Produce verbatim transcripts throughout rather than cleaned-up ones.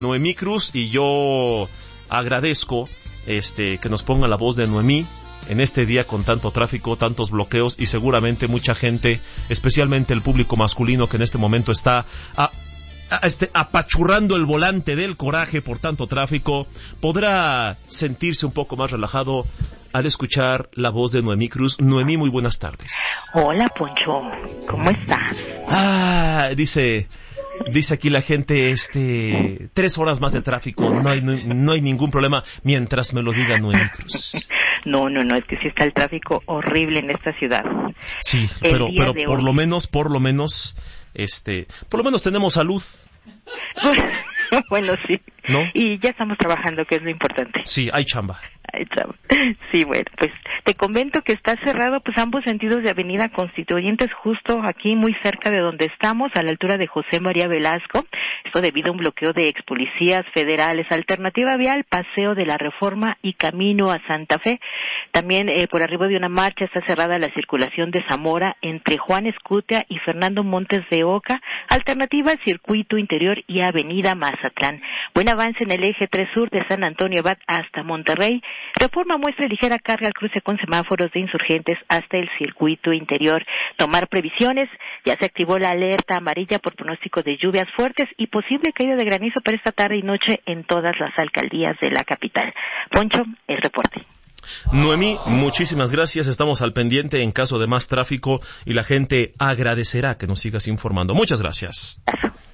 Noemí Cruz, y yo agradezco este que nos ponga la voz de Noemí en este día con tanto tráfico, tantos bloqueos, y seguramente mucha gente, especialmente el público masculino que en este momento está a, a, este, apachurrando el volante del coraje por tanto tráfico, podrá sentirse un poco más relajado al escuchar la voz de Noemí Cruz. Noemí, muy buenas tardes. Hola, Poncho, ¿cómo estás? Ah, dice... Dice aquí la gente, este, tres horas más de tráfico, no hay, no, no hay ningún problema, mientras me lo diga Noemí Cruz. No, no, no, es que sí está el tráfico horrible en esta ciudad. Sí, el pero, pero por hoy. lo menos, por lo menos, este, por lo menos tenemos salud. Bueno, sí. ¿No? Y ya estamos trabajando, que es lo importante. Sí, hay chamba. Hay chamba. Sí, bueno, pues te comento que está cerrado pues ambos sentidos de Avenida Constituyentes, justo aquí muy cerca de donde estamos, a la altura de José María Velasco. Esto debido a un bloqueo de ex policías federales. Alternativa vial, Paseo de la Reforma y camino a Santa Fe. También eh, por arriba de una marcha está cerrada la circulación de Zamora entre Juan Escutia y Fernando Montes de Oca. Alternativa, Circuito Interior y Avenida Mazatlán. Buen avance en el eje tres sur de San Antonio Abad hasta Monterrey. Reforma muestra ligera carga al cruce con semáforos de Insurgentes hasta el Circuito Interior. Tomar previsiones, ya se activó la alerta amarilla por pronóstico de lluvias fuertes y posible caída de granizo para esta tarde y noche en todas las alcaldías de la capital. Poncho, el reporte. Noemí, muchísimas gracias, estamos al pendiente en caso de más tráfico y la gente agradecerá que nos sigas informando. Muchas gracias.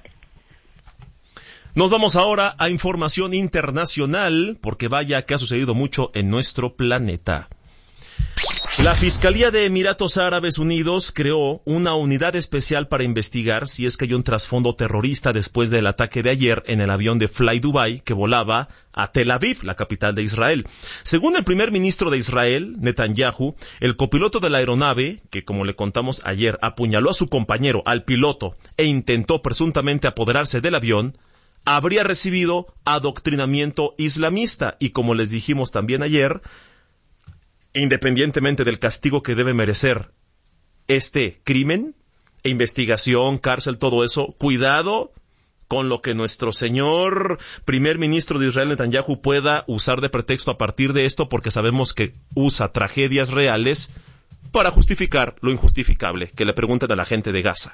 Nos vamos ahora a información internacional, porque vaya que ha sucedido mucho en nuestro planeta. La Fiscalía de Emiratos Árabes Unidos creó una unidad especial para investigar si es que hay un trasfondo terrorista después del ataque de ayer en el avión de Fly Dubai que volaba a Tel Aviv, la capital de Israel. Según el primer ministro de Israel, Netanyahu, el copiloto de la aeronave, que como le contamos ayer, apuñaló a su compañero, al piloto, e intentó presuntamente apoderarse del avión, habría recibido adoctrinamiento islamista y, como les dijimos también ayer, independientemente del castigo que debe merecer este crimen, e investigación, cárcel, todo eso, cuidado con lo que nuestro señor primer ministro de Israel, Netanyahu, pueda usar de pretexto a partir de esto, porque sabemos que usa tragedias reales para justificar lo injustificable. Que le pregunten a la gente de Gaza.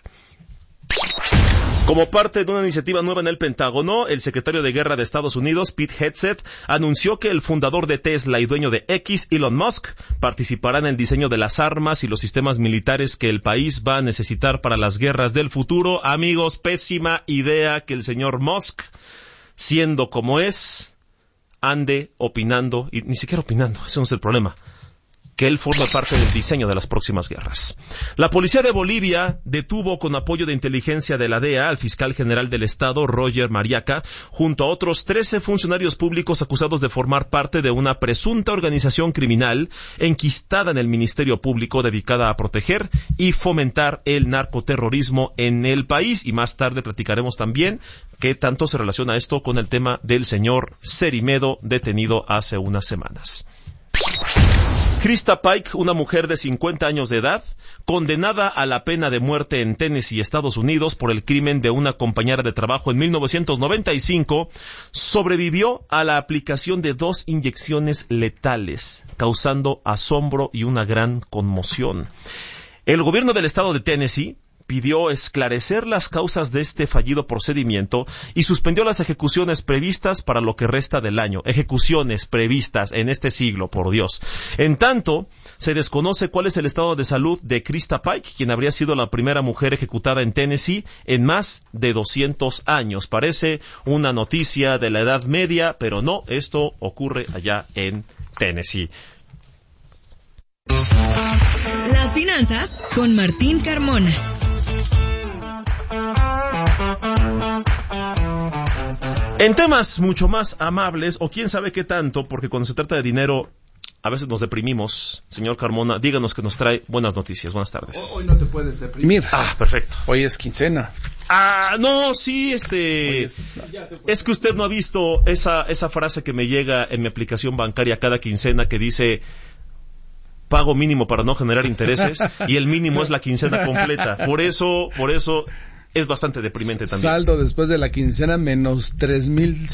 Como parte de una iniciativa nueva en el Pentágono, el secretario de Guerra de Estados Unidos, Pete Hegseth, anunció que el fundador de Tesla y dueño de X, Elon Musk, participará en el diseño de las armas y los sistemas militares que el país va a necesitar para las guerras del futuro. Amigos, pésima idea que el señor Musk, siendo como es, ande opinando, y ni siquiera opinando, ese no es el problema, que él forma parte del diseño de las próximas guerras. La policía de Bolivia detuvo con apoyo de inteligencia de la D E A al fiscal general del estado, Roger Mariaca, junto a otros trece funcionarios públicos acusados de formar parte de una presunta organización criminal enquistada en el Ministerio Público dedicada a proteger y fomentar el narcoterrorismo en el país. Y más tarde platicaremos también qué tanto se relaciona esto con el tema del señor Cerimedo, detenido hace unas semanas. Krista Pike, una mujer de cincuenta años de edad, condenada a la pena de muerte en Tennessee, Estados Unidos, por el crimen de una compañera de trabajo en mil novecientos noventa y cinco, sobrevivió a la aplicación de dos inyecciones letales, causando asombro y una gran conmoción. El gobierno del estado de Tennessee pidió esclarecer las causas de este fallido procedimiento y suspendió las ejecuciones previstas para lo que resta del año. Ejecuciones previstas en este siglo, por Dios. En tanto, se desconoce cuál es el estado de salud de Krista Pike, quien habría sido la primera mujer ejecutada en Tennessee en más de doscientos años. Parece una noticia de la Edad Media, pero no, esto ocurre allá en Tennessee. Las finanzas con Martín Carmona. En temas mucho más amables, o quién sabe qué tanto, porque cuando se trata de dinero a veces nos deprimimos. Señor Carmona, díganos que nos trae buenas noticias. Buenas tardes. Hoy no te puedes deprimir. Ah, perfecto. Hoy es quincena. Ah, no, sí, este... Es, es que usted no ha visto esa, esa frase que me llega en mi aplicación bancaria cada quincena que dice: pago mínimo para no generar intereses, y el mínimo es la quincena completa. Por eso, por eso... es bastante deprimente también. Saldo después de la quincena menos tres mil